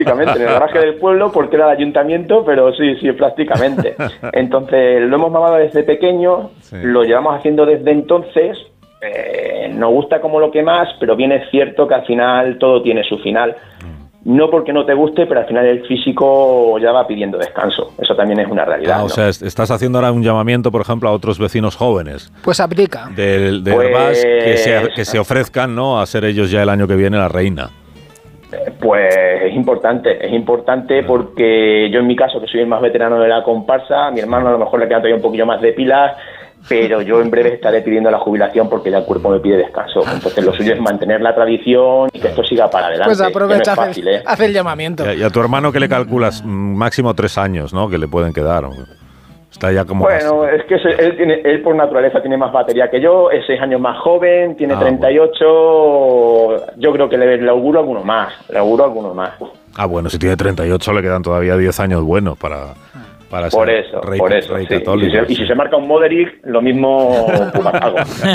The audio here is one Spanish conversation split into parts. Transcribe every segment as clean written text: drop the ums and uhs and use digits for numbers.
prácticamente, en el garaje del pueblo, porque era el ayuntamiento, pero sí, prácticamente. Entonces, lo hemos mamado desde pequeño, lo llevamos haciendo desde entonces. Nos gusta como lo que más, pero bien es cierto que al final todo tiene su final. No porque no te guste, pero al final el físico ya va pidiendo descanso. Eso también es una realidad. ¿no? O sea, estás haciendo ahora un llamamiento, por ejemplo, a otros vecinos jóvenes. Pues aplica. De Herbás, que se ofrezcan, ¿no?, a ser ellos ya el año que viene la reina. Pues es importante porque yo en mi caso, que soy el más veterano de la comparsa, a mi hermano a lo mejor le queda todavía un poquillo más de pilas, pero yo en breve estaré pidiendo la jubilación porque ya el cuerpo me pide descanso. Entonces lo suyo es mantener la tradición y que esto siga para adelante. Pues aprovecha, no es fácil, hace el llamamiento. Y a tu hermano, ¿qué le calculas? Máximo 3 años, ¿no?, que le pueden quedar. Está ya como... Bueno, es que él por naturaleza tiene más batería que yo, es 6 años más joven, tiene 38, yo creo que le auguro alguno más. Bueno, si tiene 38 le quedan todavía 10 años buenos para por ser eso, rey sí. católico. Y si se marca un Moderick, lo mismo algo.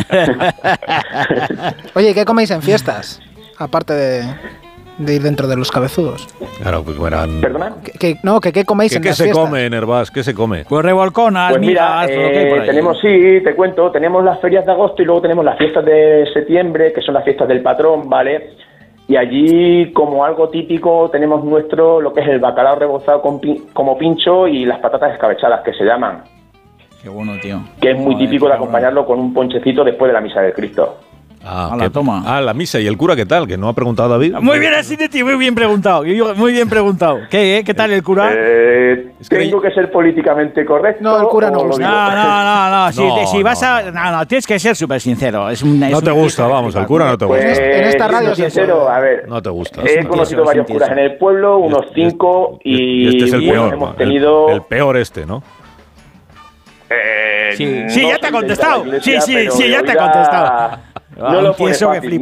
Oye, ¿qué coméis en fiestas? Aparte de ir dentro de los cabezudos. Claro, pues eran... ¿Perdona? ¿Qué coméis en las fiestas? ¿Qué se come en Herbás? ¿Qué se come? Pues revolconas, pues mira, te cuento, tenemos las ferias de agosto y luego tenemos las fiestas de septiembre, que son las fiestas del patrón, ¿vale? Y allí, como algo típico, tenemos lo que es el bacalao rebozado como pincho y las patatas escabechadas, que se llaman. Qué bueno, tío. Que es muy típico de acompañarlo con un ponchecito después de la misa del Cristo. Toma. La misa. ¿Y el cura qué tal? Que no ha preguntado David. Muy bien, así de ti, muy bien preguntado. ¿Qué tal el cura? Tengo que ser políticamente correcto. No, el cura no. No. Si vas a... No, tienes que ser súper sincero. No te gusta, vamos, el cura no te gusta. Pues, en esta radio sincero, a ver. No te gusta. He conocido varios curas en el pueblo, unos 5, y este es el peor. Hemos tenido... El peor ¿no? Sí, ya te ha contestado. Sí, ya te ha contestado. No lo pone fácil.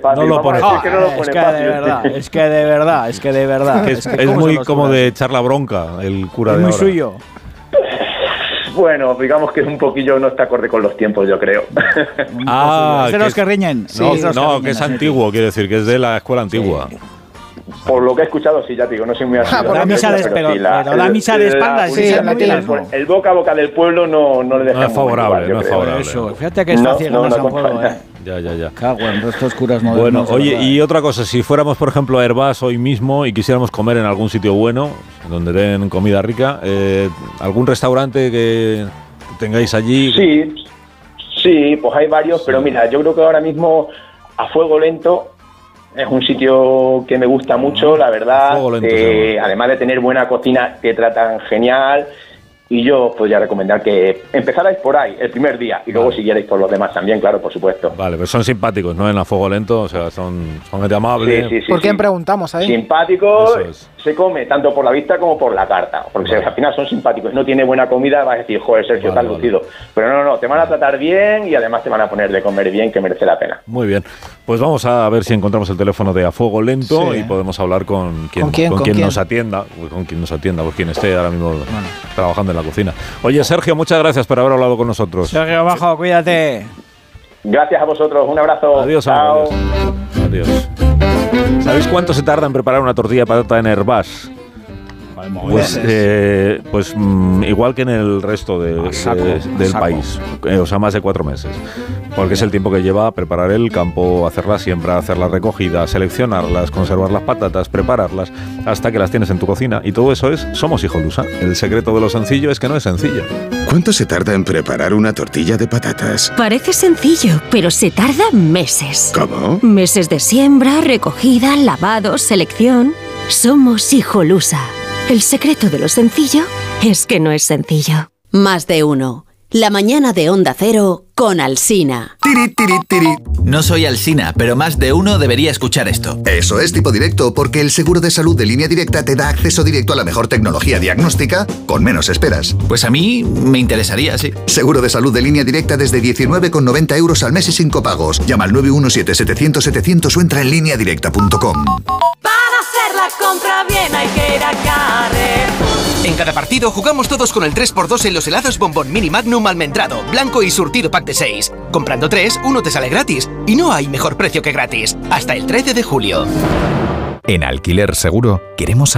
Es que de verdad. Es muy como de echar la bronca el cura de ahora. Es muy suyo. Bueno, digamos que es un poquillo, no está acorde con los tiempos, yo creo. Es de los que riñen. Que es antiguo, quiere decir, que es de la escuela antigua. Por lo que he escuchado, sí, ya te digo, no soy muy asiduo. La misa de espaldas, sí, el boca a boca del pueblo no le deja. No es favorable, no es favorable. Eso, fíjate que está ciega en San Juego, Ya. Cago en estos curas modernos. Bueno, oye, y otra cosa, si fuéramos, por ejemplo, a Herbás hoy mismo y quisiéramos comer en algún sitio bueno, donde den comida rica, ¿algún restaurante que tengáis allí? Sí, pues hay varios, pero mira, yo creo que ahora mismo a Fuego Lento es un sitio que me gusta mucho, la verdad. Además de tener buena cocina, te tratan genial. Y yo os podría recomendar que empezarais por ahí el primer día y luego siguierais por los demás también, claro, por supuesto. Vale, pero son simpáticos, ¿no? En a Fuego Lento, o sea, son gente amable. Sí. ¿Por quién preguntamos ahí? Simpáticos, se come tanto por la vista como por la carta, porque si al final son simpáticos, no tiene buena comida, vas a decir, joder, Sergio, tan lucido. Pero no, te van a tratar bien y además te van a poner de comer bien, que merece la pena. Muy bien, pues vamos a ver si encontramos el teléfono de A Fuego Lento y podemos hablar con quien nos atienda, pues quien esté ahora mismo trabajando en la cocina. Oye, Sergio, muchas gracias por haber hablado con nosotros. Sergio, bajo, cuídate. Gracias a vosotros, un abrazo. Adiós. ¿Sabéis cuánto se tarda en preparar una tortilla de patata en Herbás? Pues igual que en el resto del país, o sea, más de 4 meses, porque es el tiempo que lleva preparar el campo, hacer la siembra, hacer la recogida, seleccionarlas, conservar las patatas, prepararlas, hasta que las tienes en tu cocina. Y todo eso es Somos Hijolusa. El secreto de lo sencillo es que no es sencillo. ¿Cuánto se tarda en preparar una tortilla de patatas? Parece sencillo, pero se tarda meses. ¿Cómo? Meses de siembra, recogida, lavado, selección. Somos Hijolusa. El secreto de lo sencillo es que no es sencillo. Más de uno. La mañana de Onda Cero con Alsina. Tiri, tiri, tiri. No soy Alsina, pero más de uno debería escuchar esto. Eso es Tipo Directo, porque el seguro de salud de Línea Directa te da acceso directo a la mejor tecnología diagnóstica con menos esperas. Pues a mí me interesaría, sí. Seguro de salud de Línea Directa desde 19,90 € al mes y sin copagos. Llama al 917-700-700 o entra en lineadirecta.com. Para hacer la compra bien hay que ir a Carrefour. En cada partido jugamos todos con el 3x2 en los helados Bombón Mini Magnum almendrado, blanco y surtido pack de 6. Comprando 3, uno te sale gratis. Y no hay mejor precio que gratis. Hasta el 13 de julio. En Alquiler Seguro queremos